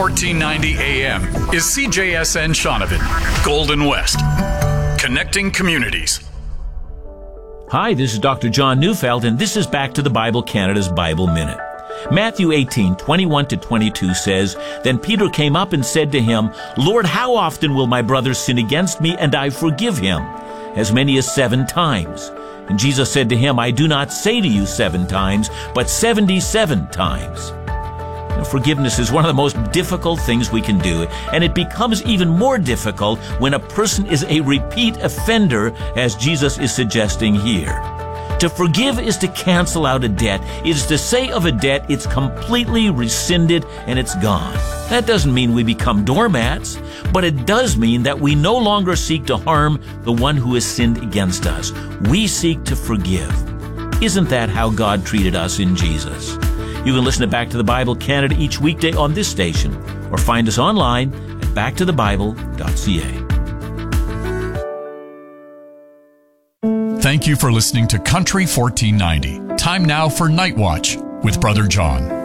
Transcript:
1490 AM is CJSN Shaunavon, Golden West, connecting communities. Hi, this is Dr. John Neufeld, and this is Back to the Bible Canada's Bible Minute. Matthew 18:21-22 says, Then Peter came up and said to him, Lord, how often will my brother sin against me, and I forgive him? As many as 7 times. And Jesus said to him, I do not say to you 7 times, but 77 times. Forgiveness is one of the most difficult things we can do, and it becomes even more difficult when a person is a repeat offender, as Jesus is suggesting here. To forgive is to cancel out a debt. It is to say of a debt, it's completely rescinded and it's gone. That doesn't mean we become doormats, but it does mean that we no longer seek to harm the one who has sinned against us. We seek to forgive. Isn't that how God treated us in Jesus? You can listen to Back to the Bible Canada each weekday on this station, or find us online at backtothebible.ca. Thank you for listening to Country 1490. Time now for Night Watch with Brother John.